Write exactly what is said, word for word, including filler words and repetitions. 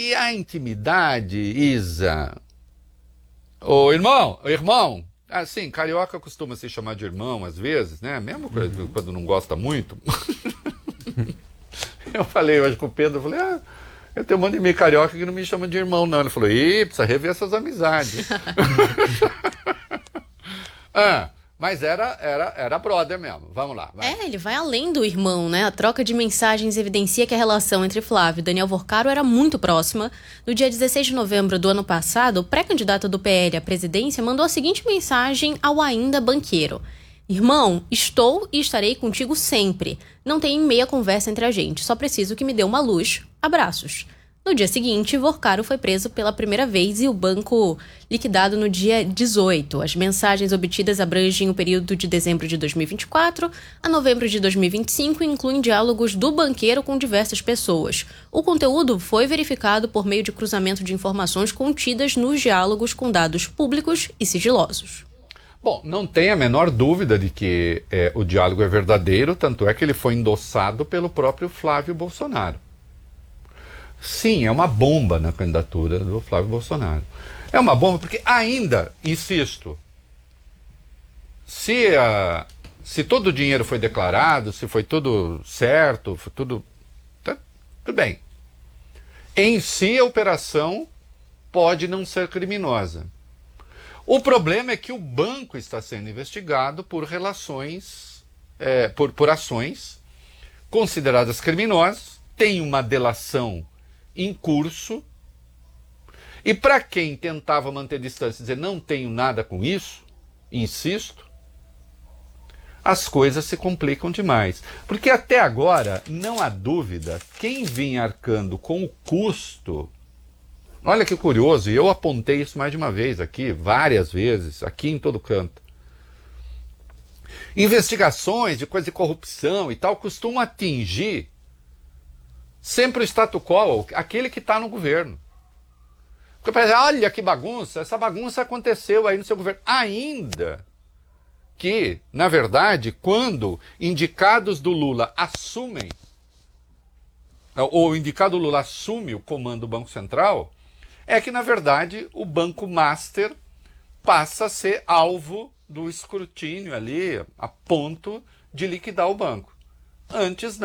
E a intimidade, Isa... Ô, irmão, irmão... Assim, carioca costuma se chamar de irmão às vezes, né? Mesmo uhum. quando não gosta muito. Eu falei hoje com o Pedro, eu falei, ah, eu tenho um monte de meio carioca que não me chama de irmão, não. Ele falou, ih, precisa rever essas amizades. ah, mas era, era, era brother mesmo. Vamos lá. Vai. É, ele vai além do irmão, né? A troca de mensagens evidencia que a relação entre Flávio e Daniel Vorcaro era muito próxima. No dia dezesseis de novembro do ano passado, o pré-candidato do P L à presidência mandou a seguinte mensagem ao ainda banqueiro. Irmão, estou e estarei contigo sempre. Não tem meia conversa entre a gente, só preciso que me dê uma luz. Abraços. No dia seguinte, Vorcaro foi preso pela primeira vez e o banco liquidado no dia dezoito. As mensagens obtidas abrangem o período de dezembro de dois mil e vinte e quatro a novembro de dois mil e vinte e cinco e incluem diálogos do banqueiro com diversas pessoas. O conteúdo foi verificado por meio de cruzamento de informações contidas nos diálogos com dados públicos e sigilosos. Bom, não tem a menor dúvida de que é, o diálogo é verdadeiro, tanto é que ele foi endossado pelo próprio Flávio Bolsonaro. Sim, é uma bomba na candidatura do Flávio Bolsonaro. É uma bomba porque ainda, insisto, se, a, se todo o dinheiro foi declarado, se foi tudo certo, foi tudo, tá, tudo bem. Em si, a operação pode não ser criminosa. O problema é que o banco está sendo investigado por relações, é, por, por ações consideradas criminosas, tem uma delação em curso, e para quem tentava manter distância e dizer não tenho nada com isso, insisto, as coisas se complicam demais. Porque até agora, não há dúvida, quem vinha arcando com o custo... Olha que curioso, e eu apontei isso mais de uma vez aqui, várias vezes, aqui em todo canto. Investigações de coisa de corrupção e tal costumam atingir sempre o status quo, aquele que está no governo. Porque parece, olha que bagunça, essa bagunça aconteceu aí no seu governo. Ainda que, na verdade, quando indicados do Lula assumem, ou o indicado Lula assume o comando do Banco Central, é que, na verdade, o Banco Master passa a ser alvo do escrutínio ali, a ponto de liquidar o banco. Antes, não.